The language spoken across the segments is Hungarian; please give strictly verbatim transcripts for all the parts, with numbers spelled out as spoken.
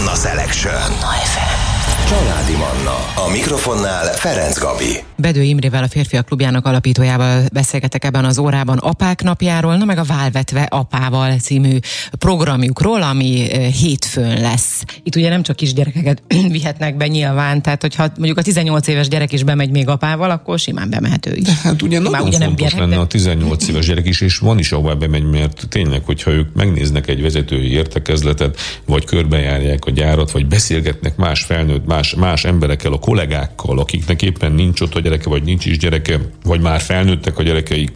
Manna Selection. Manna ef em. Családi Manna. A mikrofonnál Ferenc Gabi. Bedő Imrével, a Férfiak Klubjának alapítójával beszélgetek ebben az órában Apák napjáról, na meg a Válvetve apával című programjukról, ami hétfőn lesz. Itt ugye nem csak kisgyerekeket vihetnek be nyilván, tehát hogyha mondjuk a tizennyolc éves gyerek is bemegy még apával, akkor simán bemehető is. De hát ugye nagyon ugye fontos gyerek, lenne de... a tizennyolc éves gyerek is, és van is, ahová bemegy, mert tényleg, hogyha ők megnéznek egy vezetői értekezletet, vagy körbejárják a gyárat, vagy beszélgetnek más felnőtt, más, más emberekkel, a kollégákkal, akiknek éppen nincs ott a gyereke, vagy nincs is gyereke, vagy már felnőttek a gyerekeik,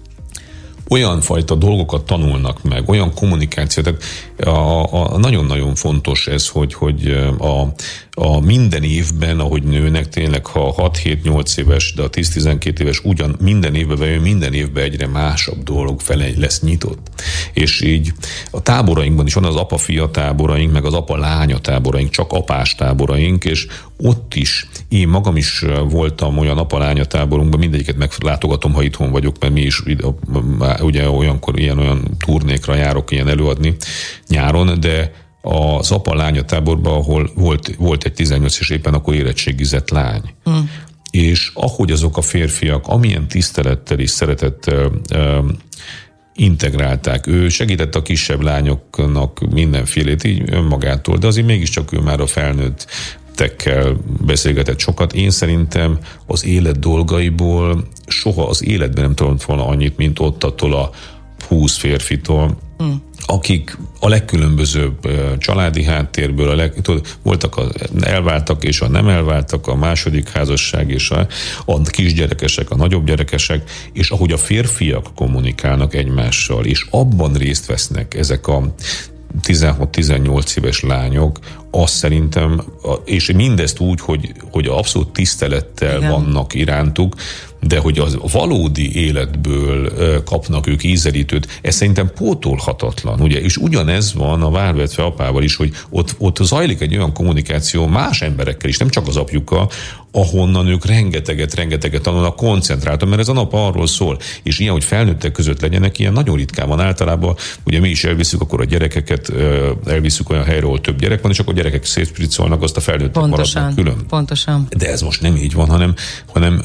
olyan fajta dolgokat tanulnak meg, olyan kommunikáció, tehát a, a, nagyon-nagyon fontos ez, hogy, hogy a, a minden évben, ahogy nőnek, tényleg ha hat-hét-nyolc éves, de a tíz-tizenkét éves ugyan minden évben bejön, minden évben egyre másabb dolog felé lesz nyitott. És így a táborainkban is van az apa-fia táboraink, meg az apa-lánya táboraink, csak apás táboraink, és ott is, én magam is voltam olyan apa-lánya táborunkban, mindegyiket meglátogatom, ha itthon vagyok, mert mi is ugye olyankor ilyen-olyan turnékra járok ilyen előadni nyáron, de az apa-lánya táborban, ahol volt, volt egy tizennyolc és éppen akkor érettségizett lány. Mm. És ahogy azok a férfiak, amilyen tisztelettel és szeretettel um, integrálták. Ő segített a kisebb lányoknak mindenfélét így önmagától, de azért mégiscsak ő már a felnőtt tekkel beszélgetett sokat. Én szerintem az élet dolgaiból soha az életben nem tudott volna annyit, mint ott attól a húsz férfitól, mm. akik a legkülönbözőbb családi háttérből, a leg, tudod, voltak a elváltak és a nem elváltak, a második házasság és a, a kisgyerekesek, a nagyobb gyerekesek, és ahogy a férfiak kommunikálnak egymással, és abban részt vesznek ezek a tizenhat-tizennyolc éves lányok, azt szerintem, és mindezt úgy, hogy, hogy abszolút tisztelettel igen. vannak irántuk, de hogy az valódi életből kapnak ők ízelítőt, ez szerintem pótolhatatlan, ugye? És ugyanez van a Válvetve apával is, hogy ott, ott zajlik egy olyan kommunikáció más emberekkel is, nem csak az apjukkal, ahonnan ők rengeteget, rengeteget tanulnak koncentráltan, mert ez a nap arról szól, és ilyen, hogy felnőttek között legyenek, ilyen nagyon ritkán van általában, ugye mi is elviszük akkor a gyerekeket, elviszük olyan helyre, ahol több gyerek van, és akkor a gyerekek szétpricolnak, azt a felnőttek maradnak külön. Pontosan. De ez most nem így van, hanem, hanem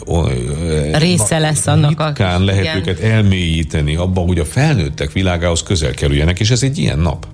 része lesz annak a... ritkán lehet igen. őket elmélyíteni abban, hogy a felnőttek világához közel kerüljenek, és ez egy ilyen nap.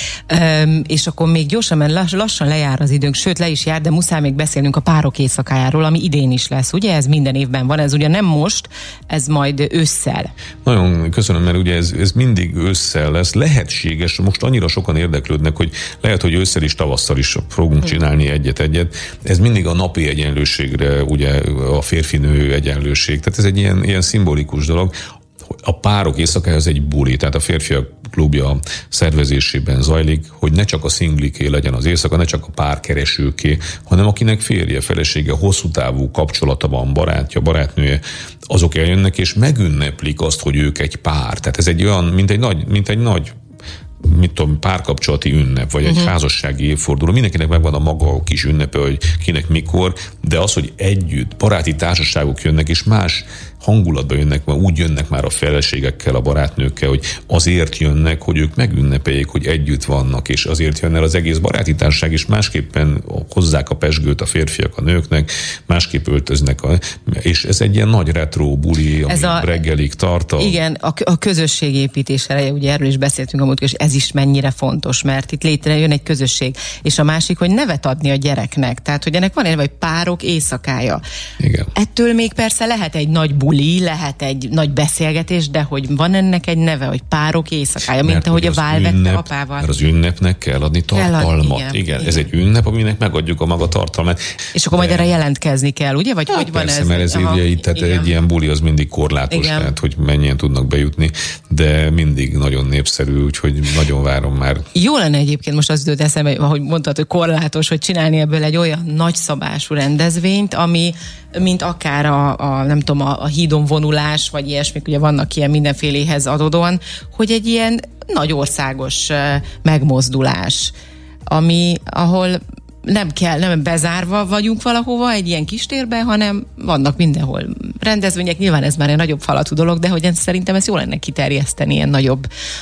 Üm, és akkor még gyorsan, mert lass, lassan lejár az időnk, sőt le is jár, de muszáj még beszélnünk a párok éjszakájáról, ami idén is lesz, ugye? Ez minden évben van, ez ugye nem most, ez majd ősszel. Nagyon köszönöm, mert ugye ez, ez mindig ősszel lesz, lehetséges, most annyira sokan érdeklődnek, hogy lehet, hogy ősszel is, tavasszal is fogunk csinálni egyet-egyet. Ez mindig a napi egyenlőségre, ugye a férfi-nő egyenlőség, tehát ez egy ilyen, ilyen szimbolikus dolog. A párok éjszakája az egy buli, tehát a Férfiak Klubja szervezésében zajlik, hogy ne csak a szingliké legyen az éjszaka, ne csak a párkeresőké, hanem akinek férje, felesége, hosszú távú kapcsolata van, barátja, barátnője, azok eljönnek és megünneplik azt, hogy ők egy pár. Tehát ez egy olyan, mint egy nagy, mint egy nagy mit tudom, párkapcsolati ünnep, vagy egy uh-huh. házassági évforduló. Mindenkinek megvan a maga kis ünnepe, hogy kinek mikor, de az, hogy együtt baráti társaságok jönnek, és más hangulatban jönnek, mert úgy jönnek már a feleségekkel, a barátnőkkel, hogy azért jönnek, hogy ők megünnepeljék, hogy együtt vannak, és azért jön el az egész baráti társaság, és másképpen hozzák a pezsgőt a férfiak a nőknek, másképp öltöznek, a, és ez egy ilyen nagy retro buli, ami a, reggelig tart. A... Igen, a, a közösségépítés eleje, ugye erről is beszéltünk amúgy, és ez is mennyire fontos, mert itt létrejön egy közösség. És a másik, hogy nevet adni a gyereknek, tehát, hogy ennek van egy vagy párok éjszakája. Igen. Ettől még persze lehet egy nagy buli, lehet egy nagy beszélgetés, de hogy van ennek egy neve, hogy párok éjszakája, mint ahogy a Válvetve apával. Mert az ünnepnek kell adni tartalmat. Kell adni, igen, igen, ez egy ünnep, aminek megadjuk a maga tartalmát. És akkor de... majd erre jelentkezni kell, ugye? Vagy hát hogy van persze, ez? mert ez aha, ugye, tehát egy ilyen buli az mindig korlátos, igen. tehát hogy mennyien tudnak bejutni, de mindig nagyon népszerű, úgyhogy nagyon várom már. Jó lenne egyébként most az időt eszembe, ahogy mondtad, hogy korlátos, hogy csinálni ebből egy olyan nagyszabású rendezvényt, ami mint akár a, a nem tudom, a, a hídon vonulás, vagy ilyesmik, ugye vannak ilyen mindenféléhez adódóan, hogy egy ilyen nagy országos megmozdulás, ami, ahol nem kell, nem bezárva vagyunk valahova egy ilyen kis térben, hanem vannak mindenhol rendezvények, nyilván ez már egy nagyobb falatú dolog, de hogy szerintem ezt jól lenne kiterjeszteni ilyen nagyobb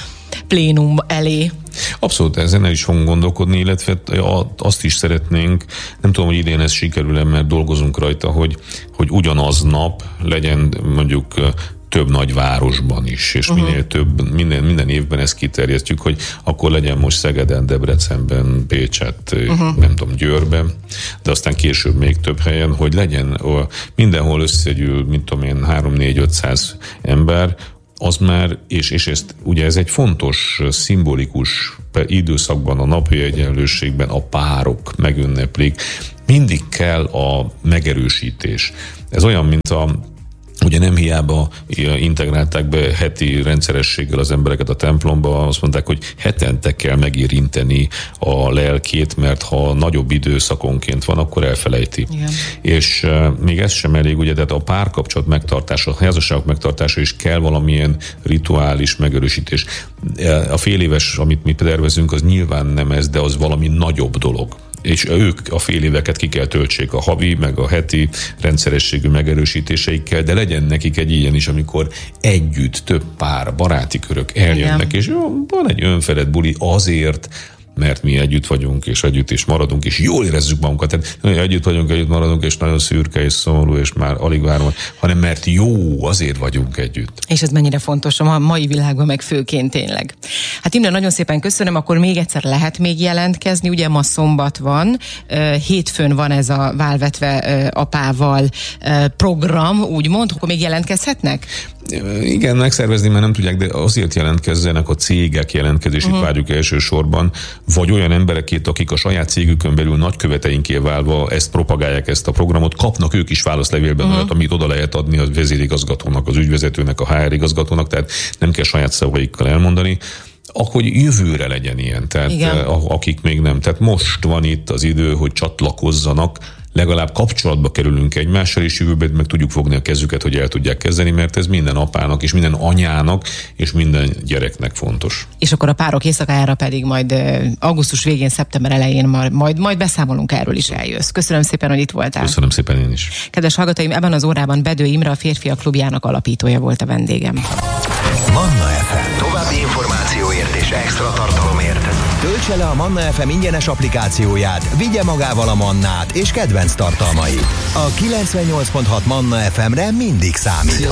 plénum elé. Abszolút, ezen el is fogunk gondolkodni, illetve azt is szeretnénk, nem tudom, hogy idén ez sikerül-e, mert dolgozunk rajta, hogy, hogy ugyanaz nap legyen mondjuk több nagy városban is, és uh-huh. minél több, minden, minden évben ezt kiterjesztjük, hogy akkor legyen most Szegeden, Debrecenben, Pécset, uh-huh. nem tudom, Győrben, de aztán később még több helyen, hogy legyen mindenhol összegyűl, mint tudom én, három-négy-ötszáz ember, az már, és, és ezt, ugye ez egy fontos, szimbolikus időszakban, a napi egyenlőségben a párok megünneplik, mindig kell a megerősítés. Ez olyan, mint a ugye nem hiába integrálták be heti rendszerességgel az embereket a templomba, azt mondták, hogy hetente kell megérinteni a lelkét, mert ha nagyobb időszakonként van, akkor elfelejti. Igen. És uh, még ez sem elég, ugye, tehát a párkapcsolat megtartása, a házasságok megtartása is kell valamilyen rituális megerősítés. A fél éves, amit mi tervezünk, az nyilván nem ez, de az valami nagyobb dolog. És ők a fél éveket ki kell töltsék a havi, meg a heti rendszerességű megerősítéseikkel, de legyen nekik egy ilyen is, amikor együtt több pár, baráti körök eljönnek, igen. és jó, van egy önfelett buli azért, mert mi együtt vagyunk, és együtt is maradunk, és jól érezzük magunkat. Tehát együtt vagyunk, együtt maradunk, és nagyon szürke és szomorú, és már alig várom, hanem mert jó, azért vagyunk együtt. És ez mennyire fontos a mai világban, meg főként tényleg. Hát Imre, nagyon szépen köszönöm, akkor még egyszer lehet még jelentkezni, ugye ma szombat van, hétfőn van ez a Válvetve apával program, úgymond, akkor még jelentkezhetnek? Igen, megszervezni, mert nem tudják, de azért jelentkezzenek, a cégek jelentkezését uh-huh. várjuk elsősorban, vagy olyan emberekét, akik a saját cégükön belül nagyköveteinké válva ezt propagálják, ezt a programot, kapnak ők is válaszlevélben uh-huh. olyat, amit oda lehet adni a vezérigazgatónak, az ügyvezetőnek, a há er igazgatónak, tehát nem kell saját szavaikkal elmondani, akkor jövőre legyen ilyen, tehát igen. akik még nem. Tehát most van itt az idő, hogy csatlakozzanak, legalább kapcsolatba kerülünk egymással, és jövőben meg tudjuk fogni a kezüket, hogy el tudják kezdeni, mert ez minden apának, és minden anyának, és minden gyereknek fontos. És akkor a párok éjszakájára pedig majd augusztus végén, szeptember elején majd, majd beszámolunk erről is, eljössz. Köszönöm szépen, hogy itt voltál. Köszönöm szépen én is. Kedves hallgatóim, ebben az órában Bedő Imre, a Férfiak Klubjának alapítója volt a vendégem. Manna ef em. További információért és extra tartalomért töltse le a Manna ef em ingyenes applikációját, vigye magával a Mannát és kedvenc tartalmait. A kilencvennyolc pont hat Manna ef emre mindig számít.